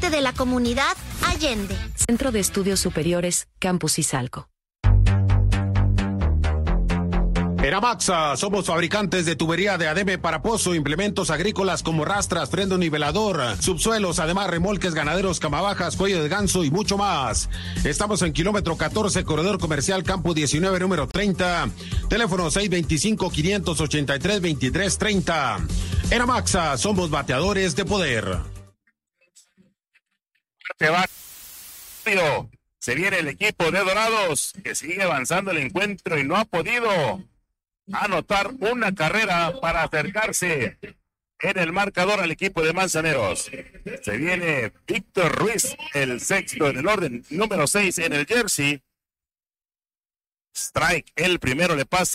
parte de la comunidad Allende. Centro de Estudios Superiores, Campus Izalco. En Amaxa somos fabricantes de tubería de ADM para pozo, implementos agrícolas como rastras, freno nivelador, subsuelos, además remolques ganaderos, camabajas, cuello de ganso y mucho más. Estamos en kilómetro 14, corredor comercial Campo 19, número 30. Teléfono 625-583-2330. En Amaxa somos bateadores de poder. Se viene el equipo de Dorados que sigue avanzando el encuentro y no ha podido anotar una carrera para acercarse en el marcador al equipo de Manzaneros. Se viene Víctor Ruiz, el sexto en el orden, número 6 en el jersey. Strike, el primero le pasa